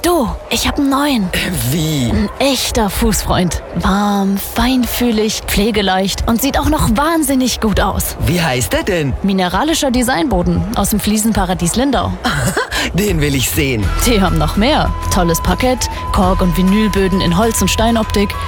Du, ich habe einen neuen. Wie? Ein echter Fußfreund. Warm, feinfühlig, pflegeleicht und sieht auch noch wahnsinnig gut aus. Wie heißt er denn? Mineralischer Designboden aus dem Fliesenparadies Lindau. Den will ich sehen. Die haben noch mehr. Tolles Parkett, Kork- und Vinylböden in Holz- und Steinoptik,